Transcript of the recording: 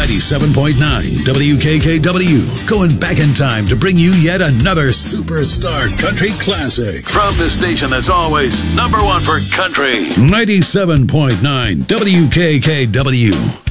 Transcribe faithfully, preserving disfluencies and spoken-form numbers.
ninety-seven point nine W K K W, going back in time to bring you yet another superstar country classic. From the station that's always number one for country, ninety-seven point nine W K K W.